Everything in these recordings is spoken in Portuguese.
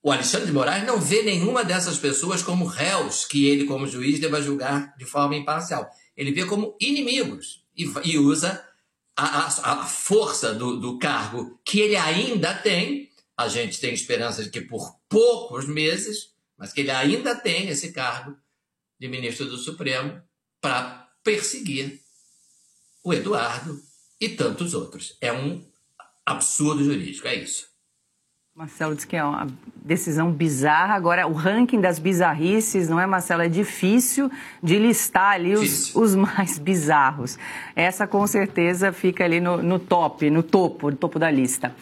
O Alexandre de Moraes não vê nenhuma dessas pessoas como réus que ele, como juiz, deva julgar de forma imparcial. Ele vê como inimigos e usa a força do cargo que ele ainda tem. A gente tem esperança de que por poucos meses, mas que ele ainda tem esse cargo de ministro do Supremo para perseguir o Eduardo e tantos outros. É um absurdo jurídico, é isso. Marcelo diz que é uma decisão bizarra. Agora, o ranking das bizarrices, não é, Marcelo? É difícil de listar ali os mais bizarros. Essa, com certeza, fica ali no topo da lista.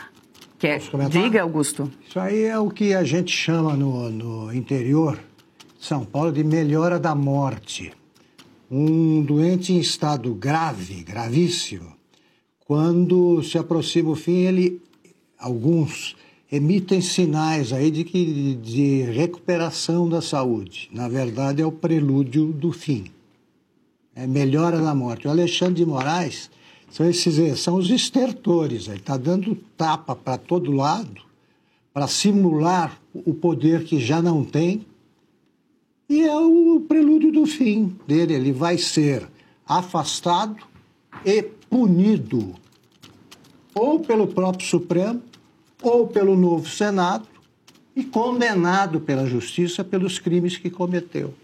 Diga, Augusto. Isso aí é o que a gente chama no interior de São Paulo de melhora da morte. Um doente em estado grave, gravíssimo, quando se aproxima o fim, alguns emitem sinais aí de recuperação da saúde. Na verdade, é o prelúdio do fim. É melhora da morte. O Alexandre de Moraes são os estertores. Ele está dando tapa para todo lado para simular o poder que já não tem. E é o prelúdio do fim dele. Ele vai ser afastado e punido ou pelo próprio Supremo ou pelo novo Senado e condenado pela Justiça pelos crimes que cometeu.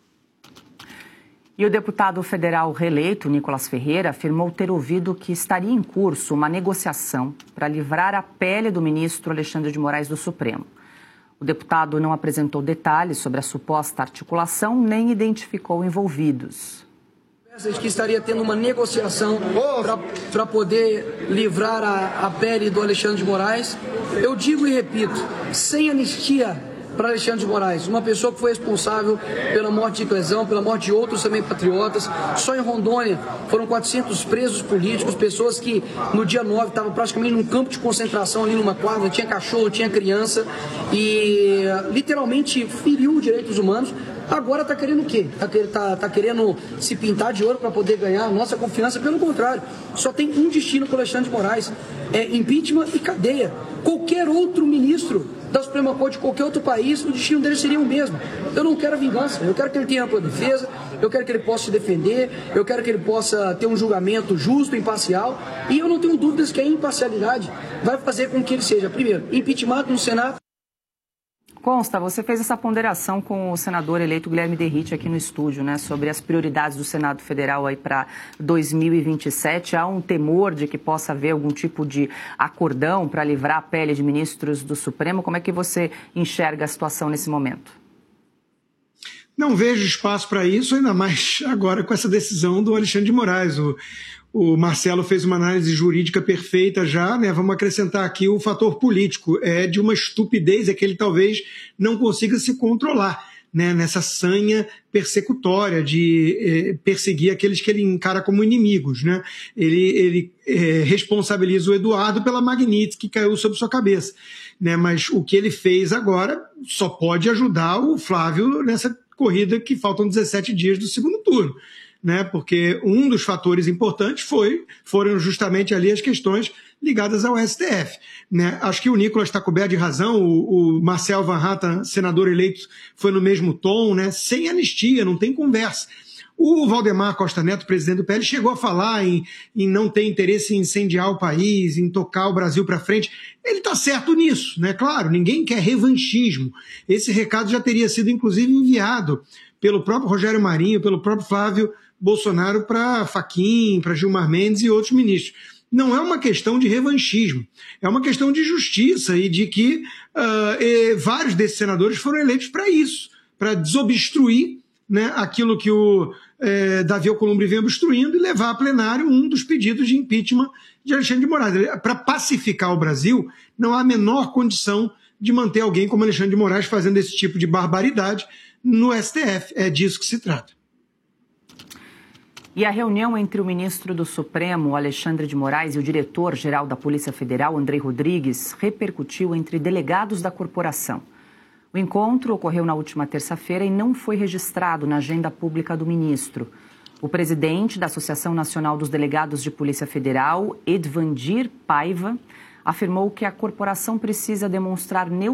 E o deputado federal reeleito, Nicolas Ferreira, afirmou ter ouvido que estaria em curso uma negociação para livrar a pele do ministro Alexandre de Moraes do Supremo. O deputado não apresentou detalhes sobre a suposta articulação nem identificou envolvidos. Que estaria tendo uma negociação para poder livrar a pele do Alexandre de Moraes. Eu digo e repito, sem anistia para Alexandre de Moraes, uma pessoa que foi responsável pela morte de Clesão, pela morte de outros também patriotas. Só em Rondônia foram 400 presos políticos, pessoas que no dia 9 estavam praticamente num campo de concentração ali numa quadra, tinha cachorro, tinha criança e literalmente feriu direitos humanos. Agora está querendo o quê? Está querendo se pintar de ouro para poder ganhar a nossa confiança? Pelo contrário, só tem um destino com o Alexandre de Moraes, é impeachment e cadeia. Qualquer outro ministro da Suprema Corte de qualquer outro país, o destino dele seria o mesmo. Eu não quero a vingança, eu quero que ele tenha ampla defesa, eu quero que ele possa se defender, eu quero que ele possa ter um julgamento justo, imparcial, e eu não tenho dúvidas que a imparcialidade vai fazer com que ele seja, primeiro, impeachment no Senado. Consta, você fez essa ponderação com o senador eleito Guilherme Derrite aqui no estúdio, né, sobre as prioridades do Senado Federal aí para 2027. Há um temor de que possa haver algum tipo de acordão para livrar a pele de ministros do Supremo. Como é que você enxerga a situação nesse momento? Não vejo espaço para isso, ainda mais agora com essa decisão do Alexandre de Moraes. O Marcelo fez uma análise jurídica perfeita já, né? Vamos acrescentar aqui o fator político. É de uma estupidez, é que ele talvez não consiga se controlar, né? Nessa sanha persecutória de perseguir aqueles que ele encara como inimigos, né? Ele responsabiliza o Eduardo pela magnite que caiu sobre sua cabeça, né? Mas o que ele fez agora só pode ajudar o Flávio nessa corrida que faltam 17 dias do segundo turno. Né, porque um dos fatores importantes foram justamente ali as questões ligadas ao STF. Né? Acho que o Nicolas está coberto de razão, o Marcel Van Hatten, senador eleito, foi no mesmo tom, né? Sem anistia, não tem conversa. O Valdemar Costa Neto, presidente do PL, chegou a falar em não ter interesse em incendiar o país, em tocar o Brasil para frente. Ele está certo nisso, né? Claro, ninguém quer revanchismo. Esse recado já teria sido, inclusive, enviado pelo próprio Rogério Marinho, pelo próprio Flávio Bolsonaro para Fachin, para Gilmar Mendes e outros ministros. Não é uma questão de revanchismo, é uma questão de justiça e de que vários desses senadores foram eleitos para isso, para desobstruir, né, aquilo que o Davi Alcolumbre vem obstruindo e levar a plenário um dos pedidos de impeachment de Alexandre de Moraes. Para pacificar o Brasil, não há a menor condição de manter alguém como Alexandre de Moraes fazendo esse tipo de barbaridade no STF. É disso que se trata. E a reunião entre o ministro do Supremo, Alexandre de Moraes, e o diretor-geral da Polícia Federal, Andrei Rodrigues, repercutiu entre delegados da corporação. O encontro ocorreu na última terça-feira e não foi registrado na agenda pública do ministro. O presidente da Associação Nacional dos Delegados de Polícia Federal, Edvandir Paiva, afirmou que a corporação precisa demonstrar neutralidade